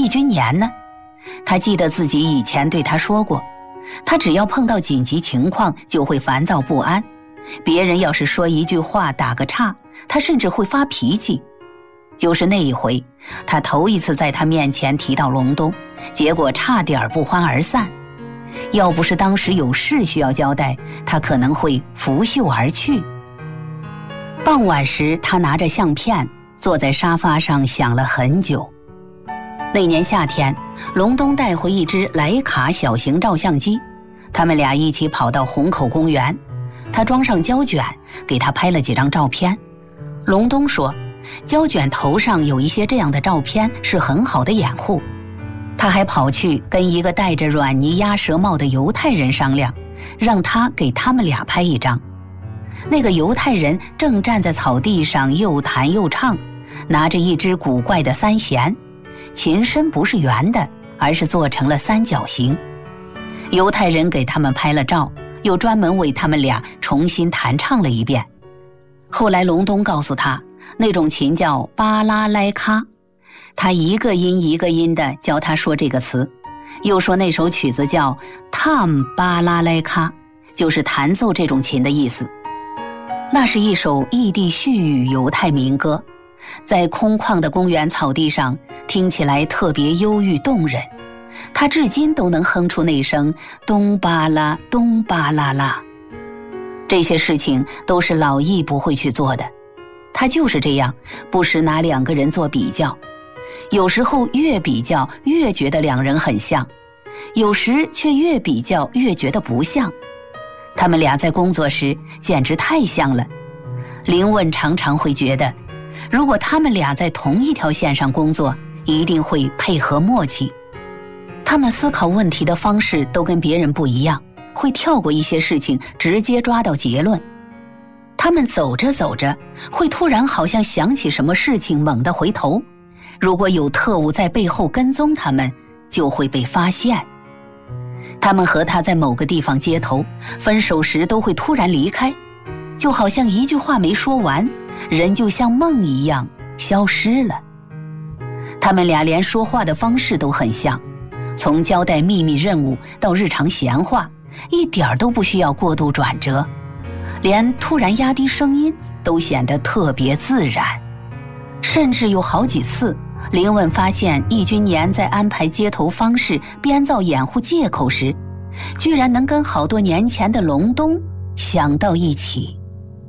易君年呢？他记得自己以前对他说过，他只要碰到紧急情况就会烦躁不安，别人要是说一句话打个岔，他甚至会发脾气。就是那一回，他头一次在他面前提到隆冬，结果差点不欢而散。要不是当时有事需要交代，他可能会拂袖而去。傍晚时，他拿着相片坐在沙发上想了很久。那年夏天，隆冬带回一只徕卡小型照相机，他们俩一起跑到虹口公园，他装上胶卷，给他拍了几张照片。隆冬说，胶卷头上有一些这样的照片是很好的掩护。他还跑去跟一个戴着软呢鸭舌帽的犹太人商量，让他给他们俩拍一张。那个犹太人正站在草地上又弹又唱，拿着一只古怪的三弦，琴身不是圆的，而是做成了三角形。犹太人给他们拍了照，又专门为他们俩重新弹唱了一遍。后来隆冬告诉他，那种琴叫巴拉莱卡，他一个音一个音地教他说这个词，又说那首曲子叫tam巴拉莱卡，就是弹奏这种琴的意思。那是一首异地絮语犹太民歌，在空旷的公园草地上，听起来特别忧郁动人。他至今都能哼出那声咚巴拉咚巴拉拉。这些事情都是老易不会去做的，他就是这样，不时拿两个人做比较，有时候越比较越觉得两人很像，有时却越比较越觉得不像。他们俩在工作时简直太像了。林问常常会觉得，如果他们俩在同一条线上工作，一定会配合默契。他们思考问题的方式都跟别人不一样，会跳过一些事情，直接抓到结论。他们走着走着，会突然好像想起什么事情，猛地回头。如果有特务在背后跟踪他们，就会被发现。他们和他在某个地方接头，分手时都会突然离开，就好像一句话没说完，人就像梦一样消失了。他们俩连说话的方式都很像，从交代秘密任务到日常闲话，一点都不需要过度转折，连突然压低声音都显得特别自然。甚至有好几次，林问发现易君年在安排接头方式编造掩护借口时，居然能跟好多年前的隆冬想到一起。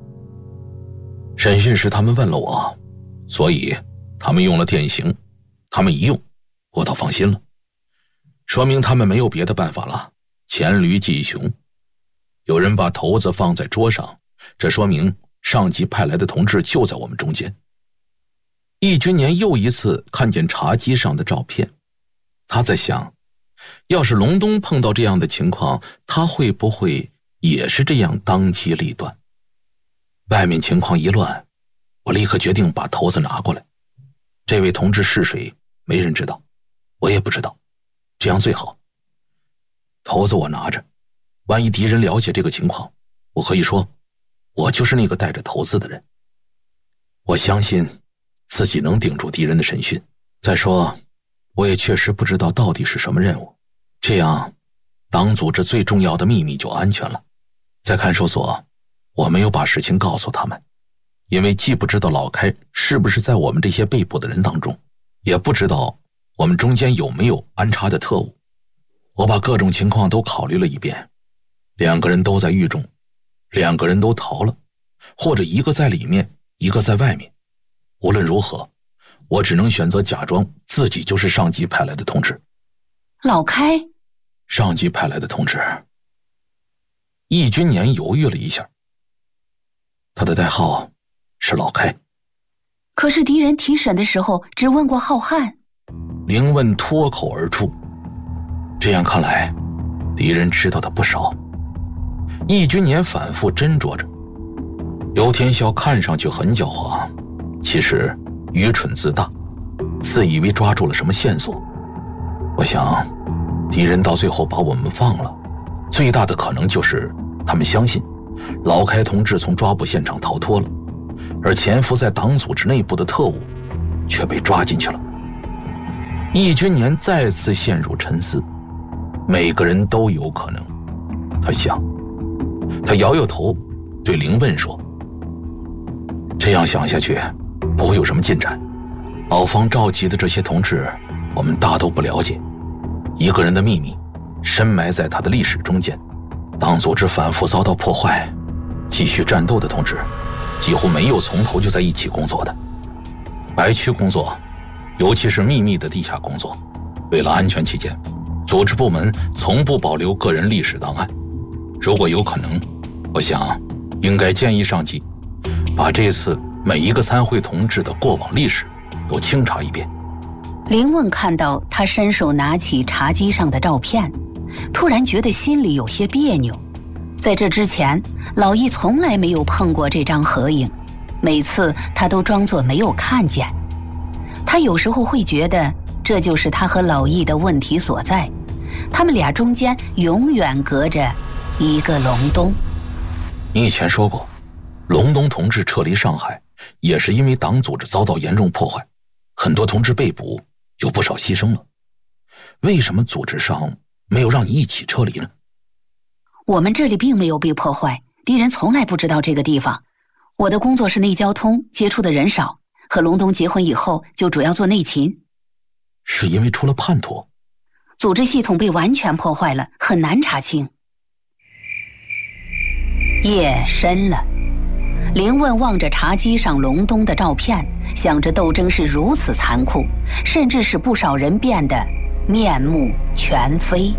审讯时他们问了我，所以他们用了电刑，他们一用我倒放心了，说明他们没有别的办法了，黔驴技穷。有人把头子放在桌上，这说明上级派来的同志就在我们中间。易君年又一次看见茶几上的照片，他在想，要是隆冬碰到这样的情况，他会不会也是这样当机立断？外面情况一乱，我立刻决定把头子拿过来。这位同志是谁，没人知道，我也不知道，这样最好。头子我拿着，万一敌人了解这个情况，我可以说我就是那个带着头子的人。我相信自己能顶住敌人的审讯。再说我也确实不知道到底是什么任务，这样党组织最重要的秘密就安全了。在看守所，我没有把事情告诉他们，因为既不知道老开是不是在我们这些被捕的人当中，也不知道我们中间有没有安插的特务。我把各种情况都考虑了一遍，两个人都在狱中，两个人都逃了，或者一个在里面，一个在外面。无论如何，我只能选择假装自己就是上级派来的同志。 老开？ 上级派来的同志。易君年犹豫了一下，他的代号是老开。 可是敌人提审的时候只问过浩瀚。 凌问脱口而出，这样看来敌人知道的不少。易君年反复斟酌着，刘天霄看上去很狡猾，其实愚蠢自大，自以为抓住了什么线索。我想敌人到最后把我们放了，最大的可能就是他们相信老开同志从抓捕现场逃脱了，而潜伏在党组织内部的特务却被抓进去了。 易君年再次陷入沉思，每个人都有可能。他想，他摇摇头，对林问说：“这样想下去，不会有什么进展。老方召集的这些同志，我们大都不了解。一个人的秘密，深埋在他的历史中间。当组织反复遭到破坏，继续战斗的同志，几乎没有从头就在一起工作的。白区工作，尤其是秘密的地下工作，为了安全起见，组织部门从不保留个人历史档案。如果有可能，我想应该建议上级把这次每一个参会同志的过往历史都清查一遍。” 林问看到他伸手拿起茶几上的照片，突然觉得心里有些别扭。在这之前，老易从来没有碰过这张合影，每次他都装作没有看见。他有时候会觉得，这就是他和老易的问题所在，他们俩中间永远隔着一个隆冬。 你以前说过，隆冬同志撤离上海，也是因为党组织遭到严重破坏，很多同志被捕，有不少牺牲了。为什么组织上没有让你一起撤离呢？ 我们这里并没有被破坏，敌人从来不知道这个地方。我的工作是内交通，接触的人少，和隆冬结婚以后就主要做内勤。 是因为出了叛徒？ 组织系统被完全破坏了，很难查清。夜深了，林问望着茶几上隆冬的照片，想着斗争是如此残酷，甚至使不少人变得面目全非。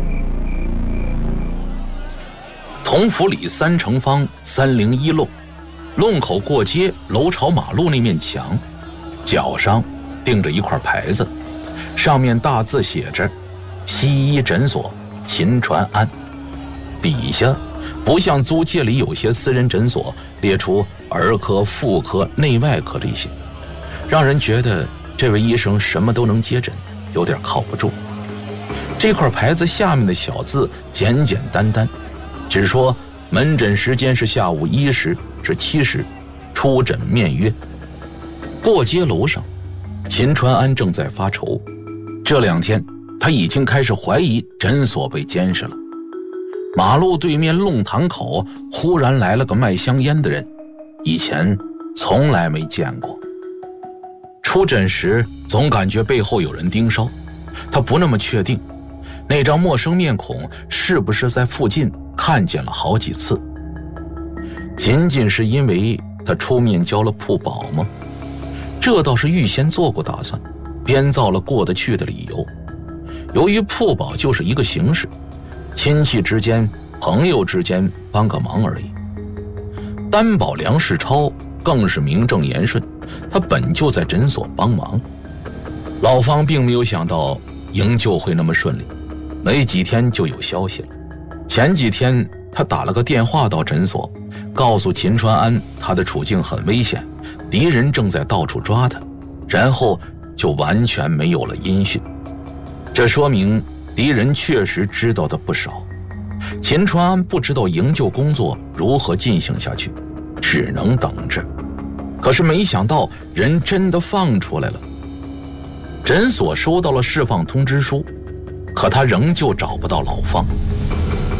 同福里3城方301弄，弄口过街楼朝马路那面墙，角上钉着一块牌子，上面大字写着西医诊所秦传安，底下不像租界里有些私人诊所列出儿科、妇科、内外科这些，让人觉得这位医生什么都能接诊，有点靠不住。这块牌子下面的小字简简单单，只说门诊时间是下午1时至7时，出诊面约。过街楼上，秦传安正在发愁，这2天他已经开始怀疑诊所被监视了。马路对面弄堂口忽然来了个卖香烟的人，以前从来没见过。出诊时总感觉背后有人盯梢，他不那么确定那张陌生面孔是不是在附近看见了好几次。仅仅是因为他出面交了铺保吗？这倒是预先做过打算，编造了过得去的理由。由于铺保就是一个形式，亲戚之间、朋友之间帮个忙而已。担保梁世超更是名正言顺，他本就在诊所帮忙。老方并没有想到营救会那么顺利，没几天就有消息了。前几天他打了个电话到诊所，告诉秦传安他的处境很危险，敌人正在到处抓他，然后就完全没有了音讯。这说明敌人确实知道的不少。秦传安不知道营救工作如何进行下去，只能等着。可是没想到人真的放出来了。诊所收到了释放通知书，可他仍旧找不到老方。